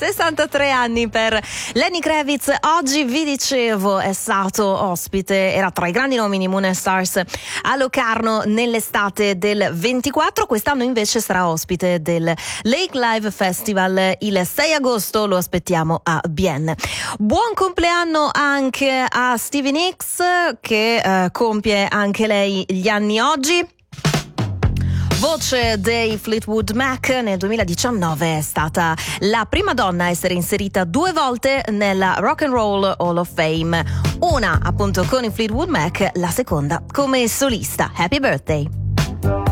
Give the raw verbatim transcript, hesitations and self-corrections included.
sessantatré anni per Lenny Kravitz. Oggi vi dicevo è stato ospite, era tra i grandi nomi di Moon and Stars a Locarno nell'estate del ventiquattro. Quest'anno invece sarà ospite del Lake Live Festival il sei agosto, lo aspettiamo a Bienne. Buon compleanno anche a Stevie Nicks che eh, compie anche lei gli anni oggi. Voce dei Fleetwood Mac, nel duemiladiciannove è stata la prima donna a essere inserita due volte nella Rock and Roll Hall of Fame, una appunto con i Fleetwood Mac, la seconda come solista. Happy birthday!